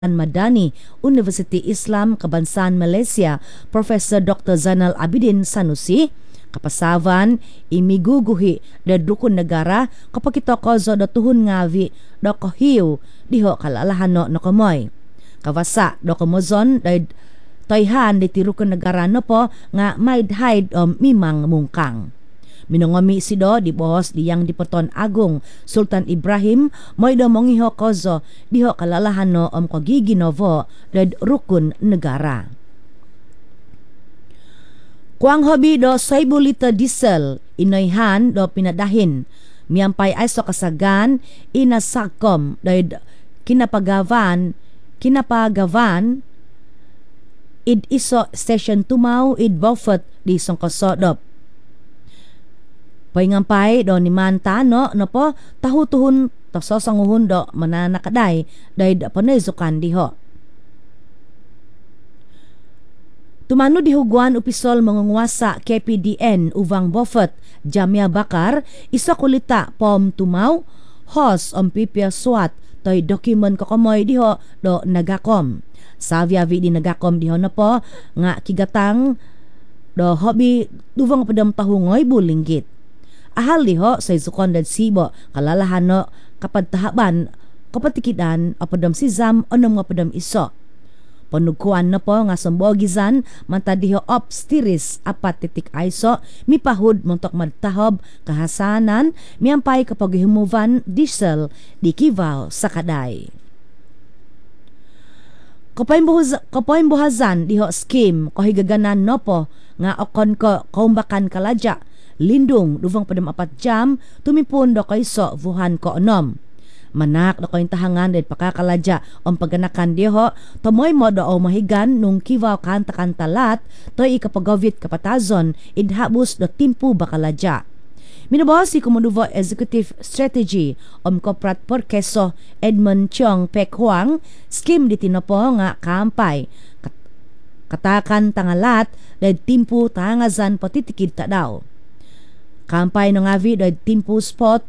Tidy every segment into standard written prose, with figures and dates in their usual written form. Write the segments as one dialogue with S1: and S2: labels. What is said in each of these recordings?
S1: Madani, University Islam Kebangsaan Malaysia, Profesor Dr. Zainal Abidin Sanusi, kapasavan imiguguhi da dukun negara kapag ito kozo da tuhun ngavi da kohiu diho kalalahano na kamoy. Kawasa da komozon da toyhan di tirukun negara no po nga maidhaid mimang mungkang. Minungomi sido di bohos di yang diperton Agung Sultan Ibrahim moy do mongiho kozo diho kalalahano kagiginovo dad rukun negara. Kuang hobi do 1,000 liter diesel inoyhan do pinadahin miampay ay so kasagan inasakom dad kinapagavan id iso station tumaw id Beaufort di Songkosodop. Paingampay do ni manta no po tahutuhun tasosanguhun do mananakaday dahil panezukan diho. Tumano di huguan upisol mangunguasa KPDN Uvang Beaufort Jamia Bakar isa kulita pom tumaw hos pipia swat toy dokumen kokomoy diho do nagakom. Saviavi di nagakom diho na po nga kigatang do hobi duvang padam tahungoy bulinggit. Ahal diho sa isukon dan sibo kalalahano kapag tahaban kapatikidan apadam si Zam onom nga padam iso. Panugkuan na po nga sambogizan manta diho obstiris apat titik aiso mipahud montok madtahob kahasanan miampay kapag humuvan diesel di Kivaw sa kaday. Kapoy buhazan diho scheme kahigaganan no po nga okon ko kaumbakan kalaja lindung duvang padam 4 jam tumipon do kayso vuhan ko onom. Manak do koy tahangan den pakakaladya paganakan diho tomoy mo do mahigan nung Kivaw kanta-kantalat toy ikapagawit kapatazon idhabus do timpu bakaladya. Minubos si Kumunuvo Executive Strategy Corporate Porkeso Edmund Chong Pek Huang scheme di tinopo nga kampay katakan tangalat dahil timpu tangazan patitikid ta daw. Kampay ng avi dahil timpu spot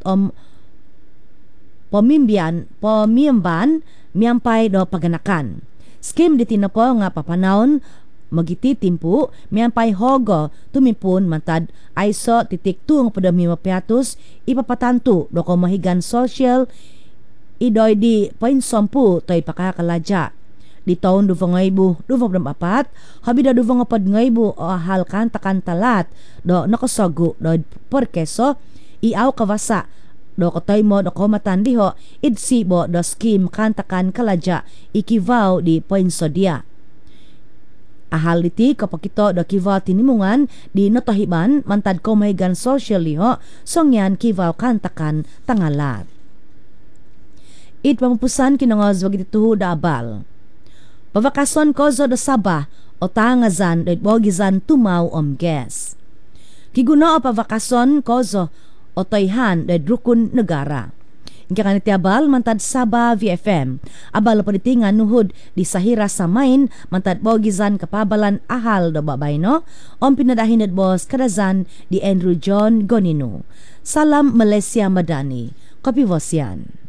S1: pamimban miyampay do paganakan. Scheme di tinopo nga papanahon magiti timpu miyampay hogo tumipon mantad aiso titik tung pada 500 ipapatanto do ko mahigan social idoy di point 10 toy pakakaladya. Di taon 2024 habi da 2025 o hal kanta-kantalat do nakasagu do porkeso iaw kawasa do kotoy mo do komatan diho idsibo do scheme kantakan kaladya ikivaw di poinsodia. Ahal iti kapag ito do Kivaw tinimungan di notahiban mantad ko mahigan social diho songyan Kivaw kantakan tangalat. It pamupusan kinangos wag ituho da abal. Pavakason kozo do Sabah o tangazan do bogizan tumaw ges. Kiguno o pavakason kozo o toyhan do rukun negara. Ingka kaniti abal mantad Sabah VFM. Abal pa ditingan nuhud di Sahira Samain mantad bogizan kapabalan ahal do babay no. Pinadahin at boss kadazan di Andrew John Gonino. Salam Malaysia Madani. Kopivosyan.